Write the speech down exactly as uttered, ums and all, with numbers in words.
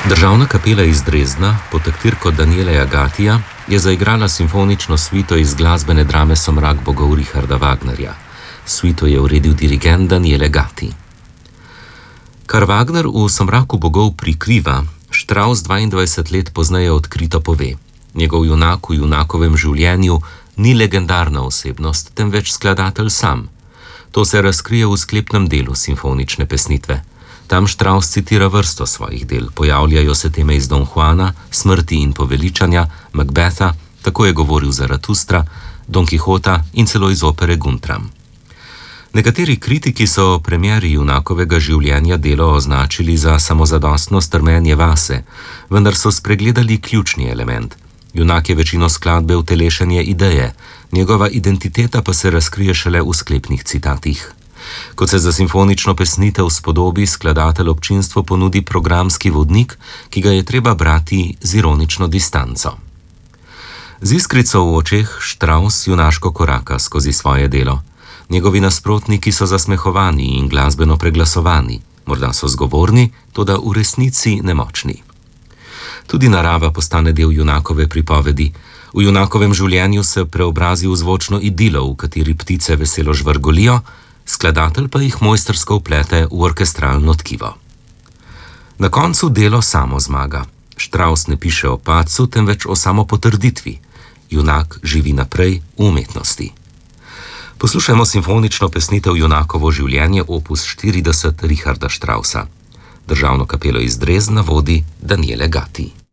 Državna kapela iz Dresdna pod taktirko Danieleja Gatija je zaigrala simfonično svito iz glasbene drame Somrak bogov Richarda Wagnerja. Svito je uredil dirigent Daniele Gati. Kar Wagner v Somraku bogov prikriva, Strauss dvaindvajset let pozneje odkrito pove. Njegov junak v junakovem življenju ni legendarna osebnost, temveč skladatelj sam. To se razkrije v sklepnem delu simfonične pesnitve. Tam Strauss citira vrsto svojih del, pojavljajo se teme iz Don Juana, Smrti in poveličanja, Macbetha, Tako je govoril Zaratustra, Don Quixota in celo iz opere Guntram. Nekateri kritiki so premieri junakovega življenja delo označili za samozadostno strmenje vase, vendar so spregledali ključni element. Junak je večino skladbe utelešenje ideje, njegova identiteta pa se razkrije šele v sklepnih citatih. Kot se za simfonično pesnitev spodobi, skladatelj občinstvu ponudi programski vodnik, ki ga je treba brati z ironično distanco. Z iskrico v očeh Strauss junaško koraka skozi svoje delo. Njegovi nasprotniki so zasmehovani in glasbeno preglasovani, morda so zgovorni, toda v resnici nemočni. Tudi narava postane del junakove pripovedi. V junakovem življenju se preobrazi v zvočno idilo, v kateri ptice veselo žvrgolijo, skladatelj pa jih mojstrsko vplete v orkestralno tkivo. Na koncu delo samo zmaga. Strauss ne piše o padcu, temveč o samopotrditvi. Junak živi naprej v umetnosti. Poslušajmo simfonično pesnitev Junakovo življenje opus štirideset Richarda Straussa. Državno kapelo iz Dresdna vodi Daniele Gati.